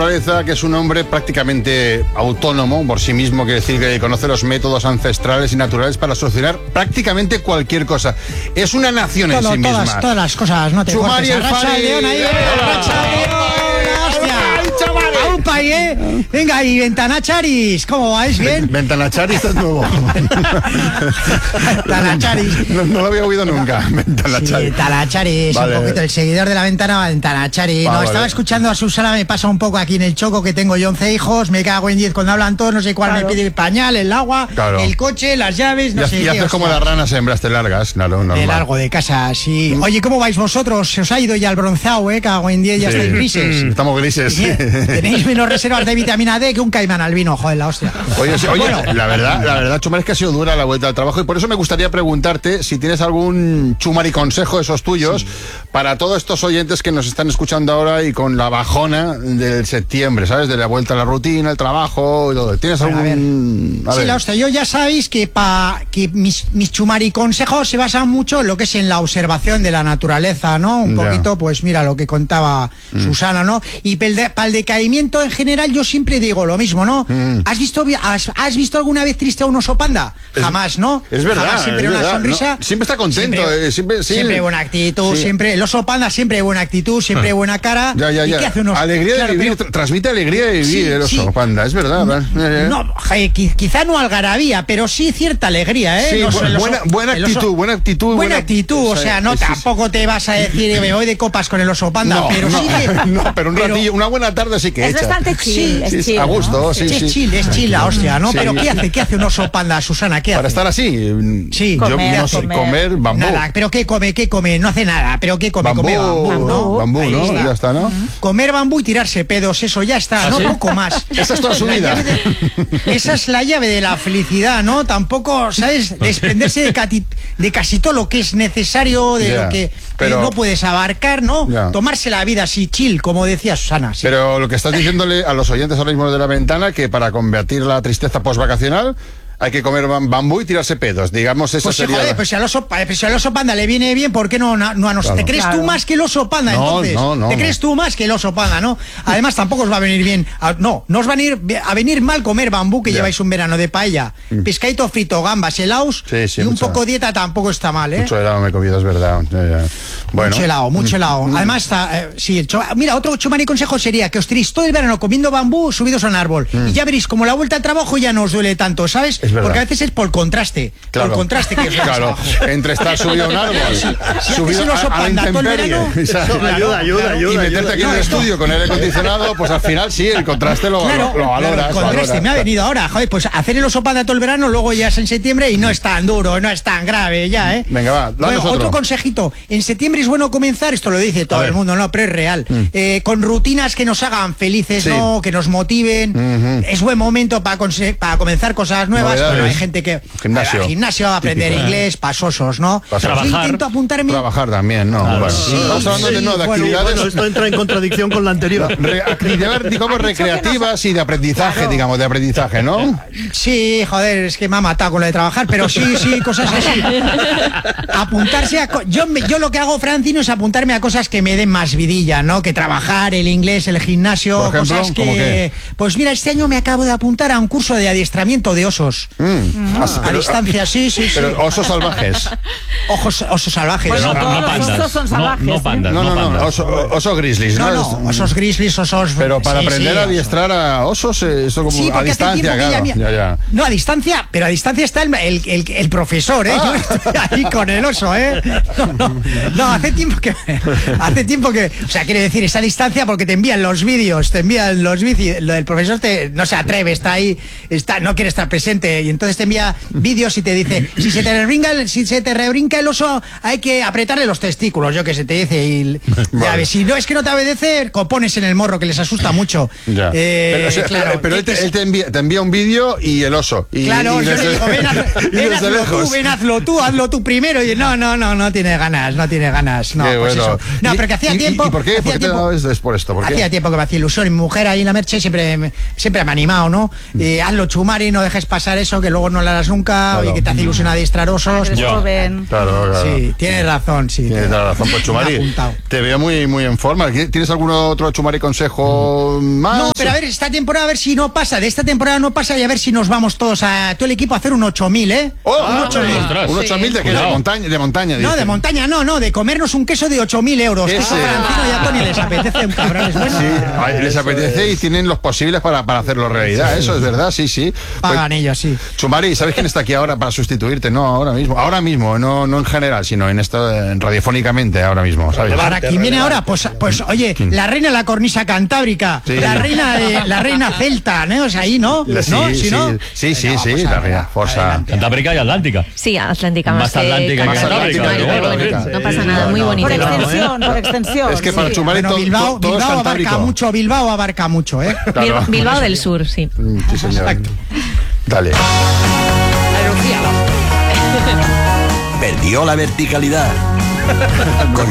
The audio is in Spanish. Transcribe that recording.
naturaleza, que es un hombre prácticamente autónomo por sí mismo, quiere decir que conoce los métodos ancestrales y naturales para solucionar prácticamente cualquier cosa. Es una nación en sí misma. Todas las cosas, no te Chumari, cortes. Arracha el León ahí, Arracha León, hostia. Aupa ahí, venga, y Ventanacharis, ¿cómo vais? ¿Bien? Ventanacharis es nuevo. Ventanacharis. No lo había oído nunca. Ventanacharis. Sí, Talacharis, Vale. un poquito, el seguidor de la ventana, Ventanacharis. Vale. No, estaba escuchando a Susana, me pasa un poco aquí en el Choco, que tengo yo 11 hijos, me cago en 10 cuando hablan todos, no sé cuál me pide el pañal, el agua, Claro. el coche, las llaves, no sé Y qué. haces como hostia. las ranas hembras, te largas. Claro, normal. De largo de casa, sí. Oye, ¿cómo vais vosotros? Se os ha ido ya el bronceado, cago en 10, ya Sí. estáis grises. Estamos grises. Tenéis menos reservas de vitamina D que un caimán albino, joder, la hostia. Oye, Bueno. la verdad, Chumari, es que ha sido dura la vuelta al trabajo y por eso me gustaría preguntarte si tienes algún Chumari consejo, esos tuyos, para todos estos oyentes que nos están escuchando ahora y con la bajona del septiembre, ¿sabes? De la vuelta a la rutina, el trabajo y todo. ¿Tienes Bueno, algún...? Sí, la hostia, yo ya sabéis que mis Chumari consejos se basan mucho en lo que es en la observación de la naturaleza, ¿no? Un Ya. poquito, pues mira lo que contaba Susana, ¿no? Y para el decaimiento en general yo siempre digo lo mismo, ¿no? ¿Has visto alguna vez triste a un oso panda? Jamás, ¿no? Es verdad. Jamás, siempre es una verdad, sonrisa. ¿no? Siempre está contento. Siempre buena actitud, Sí. siempre. El oso panda siempre buena actitud, siempre buena cara. Ya. ¿Y qué hace un oso? Alegría Claro, de vivir, pero- transmite alegría de vivir Sí, el oso sí. panda, es verdad. No, quizá no algarabía, pero sí cierta alegría, ¿eh? Sí, No sé, el oso- buena el oso- actitud, buena actitud. Buena actitud, o Sí, sea, no sí, sí. tampoco te vas a decir me voy de copas con el oso panda, No, pero no, sí que... no, pero un ratillo, una buena tarde sí que Es echa. bastante chill, Sí, es sí, chill, a gusto, ¿no? sí, sí. Es chill la hostia, ¿no? Sí. Pero ¿qué hace un oso panda, Susana? ¿Qué Para hace? estar así, Sí. yo Comer, no sé, comer. comer bambú. Nada, pero ¿qué come? No hace nada, pero ¿qué come? Come bambú, ¿no? Bambú, Ahí ¿no? está. Ya está, ¿no? Comer bambú y tirarse pedos, eso ya está, no poco más. Esa es toda su La vida. llave esa es la llave de la felicidad, ¿no? Tampoco, ¿sabes? Desprenderse de casi todo lo que es necesario, de Ya, lo que pero- no puedes abarcar, ¿no? Ya. Tomarse la vida así chill, como decía Susana. Sí. Pero lo que estás diciéndole a los oyentes ahora mismo de la ventana, que para combatir la tristeza postvacacional hay que comer bambú y tirarse pedos. Digamos, esa Pues sería... joder, pues si al oso panda le viene bien, ¿por qué no a nosotros? Claro. ¿Te crees tú Claro. más que el oso panda, No, entonces? no, ¿Te crees tú más que el oso panda, no? Además, tampoco os va a venir bien. No os va a venir mal comer bambú, que Ya. lleváis un verano de paella. Pescadito frito, gambas, helados, Sí, sí, y un mucho- poco dieta tampoco está mal, ¿eh? Mucho helado me he comido, es verdad. Ya. Bueno. Mucho helado. Además, mira, otro chumani consejo sería que os tiréis todo el verano comiendo bambú subidos a un árbol. Y ya veréis, como la vuelta al trabajo ya no os duele tanto, ¿sabes? Es verdad. Porque a veces es por contraste. Claro. Por contraste que os vais Claro, abajo. entre estar subido a un árbol, Si subido haces el oso a la panda todo el intemperie, verano, exacto, y meterte aquí en el estudio con aire acondicionado, pues al final sí, el contraste lo valoras. el contraste valoras. me ha venido ahora, joder, pues hacer el oso panda todo el verano, luego ya es en septiembre y no es tan duro, no es tan grave ya, ¿eh? Venga, va, danos otro. Otro consejito, en septiembre es bueno comenzar, esto lo dice todo A ver. el mundo, no, pero es real, con rutinas que nos hagan felices, Sí. ¿no? Que nos motiven, es buen momento para comenzar cosas nuevas, Novedades. bueno, hay gente que Gimnasio. al gimnasio a aprender Típico. inglés, pasosos, ¿no? Trabajar. Yo intento apuntarme... Trabajar también, ¿no? Bueno, Sí, estamos hablando de, no, de bueno, actividades... Bueno, esto entra en contradicción con la anterior. Actividades, digamos, recreativas y de aprendizaje, digamos, de aprendizaje, ¿no? Sí, joder, es que me ha matado con lo de trabajar, pero sí, cosas así. Apuntarse a... Yo lo que hago, Francino, es apuntarme a cosas que me den más vidilla, ¿no? Que trabajar, el inglés, el gimnasio, Por ejemplo, cosas ¿cómo qué? Pues mira, este año me acabo de apuntar a un curso de adiestramiento de osos. A distancia, sí. Pero osos salvajes. Osos salvajes. Bueno, ¿no? todos pandas. estos son salvajes. No pandas. No, pandas. osos grizzlies, ¿no? No, osos grizzlies, osos... Pero para sí, aprender sí, a osos. adiestrar a osos, eso como Sí, a porque hace distancia, tiempo que claro. Ya. No, a distancia, pero a distancia está el profesor, ¿eh? Yo estoy ahí con el oso, ¿eh? No, hace tiempo que... O sea, quiere decir, esa distancia porque te envían los vídeos, el profesor no se atreve, está ahí, no quiere estar presente, y entonces te envía vídeos y te dice, si se te rebrinca el oso, hay que apretarle los testículos, yo que sé, te dice, y ya Vale. ves, si no es que no te obedece, pones en el morro, que les asusta mucho. Ya. Pero, o sea, Claro, pero él te envía un vídeo y el oso. Y, Claro, y yo le digo, ven hazlo tú primero. Y no tiene ganas, no. Qué Pues bueno. eso. No, pero que hacía tiempo. ¿Y por qué? ¿Por qué te es por esto? ¿Por qué? Hacía tiempo que me hacía ilusión. Y mi mujer ahí en la Merche siempre me ha animado, ¿no? Hazlo, Chumari, no dejes pasar eso, que luego no la harás nunca, oye, que te hace ilusión adiestrar osos. Eres joven. Claro. Sí, tienes razón, sí. Tienes toda la razón. Pues Me ha Chumari, apuntado. te veo muy en forma. ¿Tienes algún otro Chumari consejo más? No, pero a ver, esta temporada a ver si no pasa, de esta temporada no pasa y a ver si nos vamos todos a todo el equipo a hacer un 8000, ¿eh? Un 8000. ostras. Un 8000 de qué? Cuidado. De montaña. No, dice. de montaña no, de comernos un queso de 8.000 euros. Que Ese. eso a Francino y a Tony les apetece un cabrón, es bueno. Sí, les apetece y tienen los posibles para hacerlo realidad. Eso es verdad, sí. Pagan ellos, sí. Chumari, ¿sabes quién está aquí ahora para sustituirte? No, ahora mismo, no en general, sino en esto radiofónicamente ahora mismo, ¿sabes? Para quien viene ahora, pues oye, la reina de la cornisa cantábrica, Sí. la reina celta, ¿no? O sea, ahí, ¿no? ¿No? Sí, no? sí, Venga, vamos la a- reina, forza. adelante. Cantábrica y Atlántica. Sí, Atlántica Más Atlántica que Cantábrica, Pero pero bueno, bueno, no pasa nada, muy bonito. Por extensión. Es que para sí. Chumari Bueno, todo Bilbao es abarca cantábrico. mucho, Bilbao abarca mucho, ¿eh? Claro. Bilbao del Sur, sí. Sí, señor. Dale. Perdió la verticalidad. Con